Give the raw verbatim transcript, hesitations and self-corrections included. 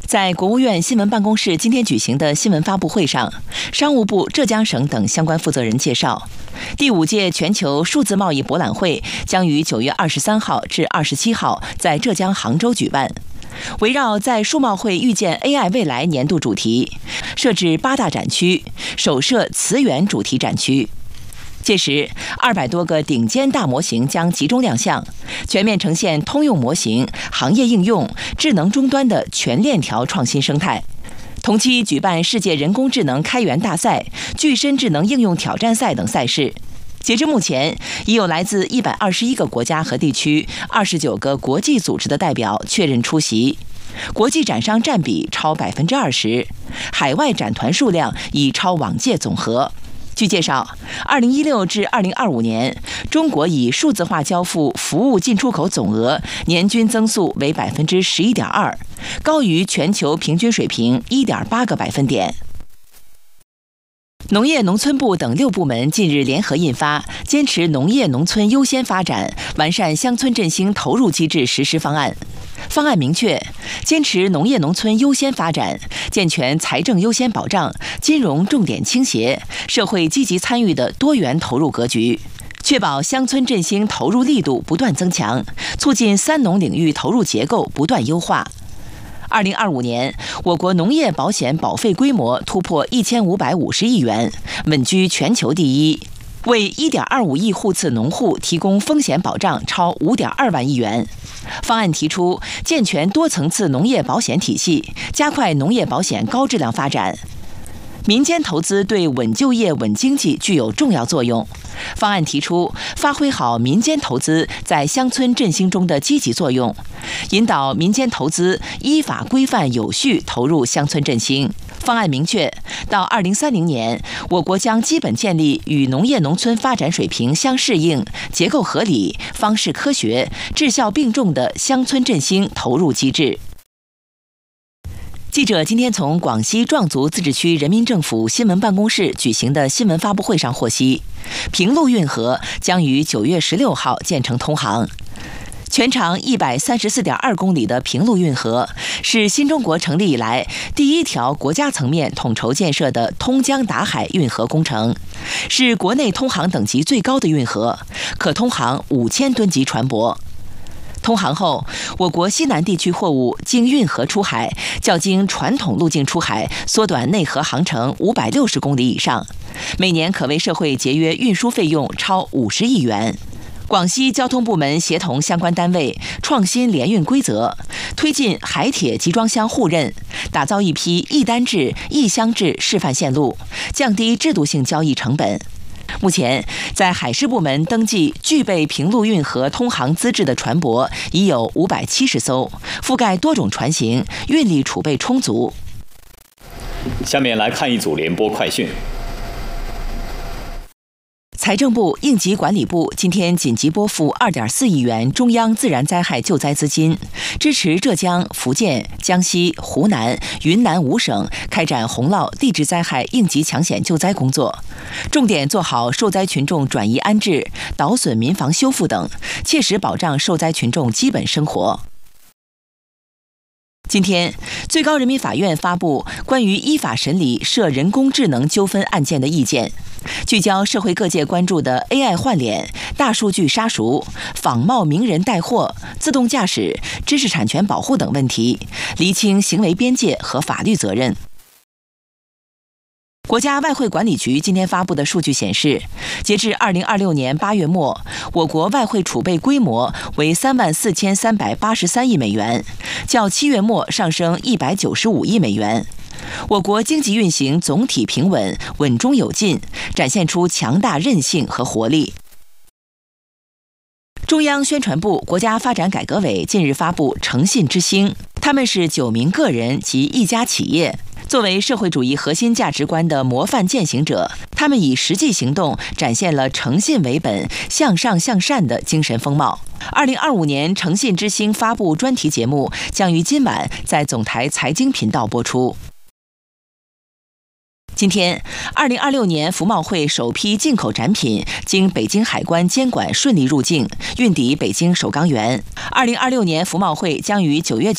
在国务院新闻办公室今天举行的新闻发布会上，商务部、浙江省等相关负责人介绍，第五届全球数字贸易博览会将于九月二十三号至二十七号在浙江杭州举办。围绕在数贸会遇见 A I 未来年度主题，设置八大展区，首设磁源主题展区。届时，二百多个顶尖大模型将集中亮相，全面呈现通用模型、行业应用、智能终端的全链条创新生态。同期举办世界人工智能开源大赛、具身智能应用挑战赛等赛事。截至目前，已有来自一百二十一个国家和地区、二十九个国际组织的代表确认出席，国际展商占比超百分之二十，海外展团数量已超往届总和。据介绍，二零一六至二零二五年，中国以数字化交付服务进出口总额年均增速为百分之十一点二，高于全球平均水平一点八个百分点。农业农村部等六部门近日联合印发《坚持农业农村优先发展，完善乡村振兴投入机制实施方案》。方案明确，坚持农业农村优先发展，健全财政优先保障、金融重点倾斜、社会积极参与的多元投入格局，确保乡村振兴投入力度不断增强，促进三农领域投入结构不断优化。二零二五年，我国农业保险保费规模突破一千五百五十亿元，稳居全球第一，为一点二五亿户次农户提供风险保障超五点二万亿元。方案提出，健全多层次农业保险体系，加快农业保险高质量发展。民间投资对稳就业、稳经济具有重要作用。方案提出，发挥好民间投资在乡村振兴中的积极作用，引导民间投资依法规范有序投入乡村振兴。方案明确，到二零三零年，我国将基本建立与农业农村发展水平相适应、结构合理、方式科学、质效并重的乡村振兴投入机制。记者今天从广西壮族自治区人民政府新闻办公室举行的新闻发布会上获悉，平陆运河将于九月十六号建成通航。全长一百三十四点二公里的平陆运河是新中国成立以来第一条国家层面统筹建设的通江达海运河工程，是国内通航等级最高的运河，可通航五千吨级船舶。通航后，我国西南地区货物经运河出海，较经传统路径出海缩短内河航程五百六十公里以上，每年可为社会节约运输费用超五十亿元。广西交通部门协同相关单位创新联运规则，推进海铁集装箱互认，打造一批一单制、一箱制示范线路，降低制度性交易成本。目前，在海事部门登记具备平陆运河通航资质的船舶已有五百七十艘，覆盖多种船型，运力储备充足。 下面来看一组联播快讯。 财政部、应急管理部今天紧急拨付二点四亿元中央自然灾害救灾资金，支持浙江、福建、江西、湖南、云南五省开展洪涝、地质灾害应急抢险救灾工作，重点做好受灾群众转移安置、倒损民房修复等，切实保障受灾群众基本生活。今天，最高人民法院发布关于依法审理涉人工智能纠纷案件的意见，聚焦社会各界关注的 A I 换脸、大数据杀熟、仿冒名人带货、自动驾驶、知识产权保护等问题，厘清行为边界和法律责任。国家外汇管理局今天发布的数据显示，截至二零二六年八月末，我国外汇储备规模为三万四千三百八十三亿美元，较七月末上升一百九十五亿美元。我国经济运行总体平稳，稳中有进，展现出强大韧性和活力。中央宣传部、国家发展改革委近日发布诚信之星，他们是九名个人及一家企业。作为社会主义核心价值观的模范践行者，他们以实际行动展现了诚信为本、向上向善的精神风貌。二零二五年诚信之星发布专题节目将于今晚在总台财经频道播出。今天，二零二六年服贸会首批进口展品经北京海关监管顺利入境，运抵北京首钢园。二零二六年服贸会将于九月